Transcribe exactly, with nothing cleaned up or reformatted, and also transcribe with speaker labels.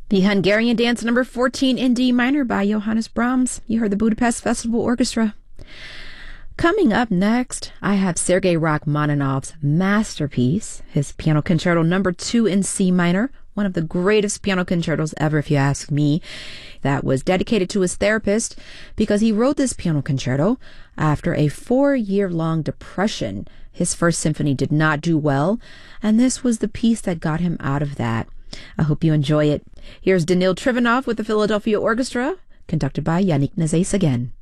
Speaker 1: The Hungarian Dance number fourteen in D minor by Johannes Brahms. You heard the Budapest Festival Orchestra. Coming up next, I have Sergei Rachmaninoff's masterpiece, his Piano Concerto number two in C minor, one of the greatest piano concertos ever, if you ask me. That was dedicated to his therapist because he wrote this piano concerto after a four-year-long depression. His first symphony did not do well, and this was the piece that got him out of that. I hope you enjoy it. Here's Danil Trifonov with the Philadelphia Orchestra, conducted by Yannick Nazais again.